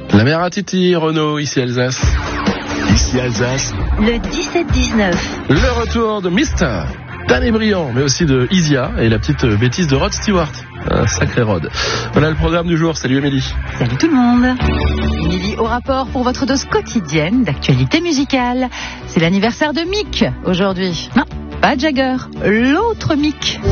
La mère à Titi, Renaud, ici Alsace. Ici Alsace. Le 17-19. Le retour de Mister, Danny Briand, mais aussi de Isia et la petite bêtise de Rod Stewart. Un sacré Rod. Voilà le programme du jour. Salut Amélie. Salut tout le monde. Émilie au rapport pour votre dose quotidienne d'actualité musicale. C'est l'anniversaire de Mick aujourd'hui. Non, pas Jagger, l'autre Mick.